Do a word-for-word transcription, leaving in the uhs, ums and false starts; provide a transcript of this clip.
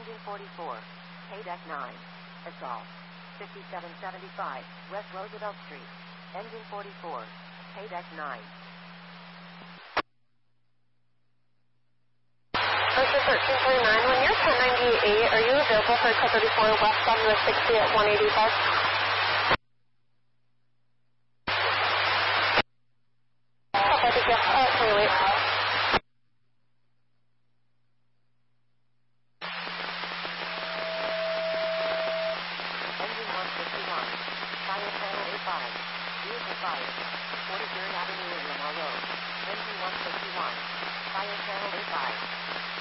Engine forty-four. K-Deck nine. Assault. fifty-seven seventy-five, West Roosevelt Street. Engine forty-four. K-Deck nine. Ocean thirteen forty-nine, when you're ten ninety-eight, are you available for car thirty-four westbound West sixty at one eighty-five? Oh, I think yes. Uh, can we wait? Engine one fifty-one. Fire channel A five. Vehicle fire. forty-third Avenue and Lamar Road. Engine one fifty-one. Fire channel A five.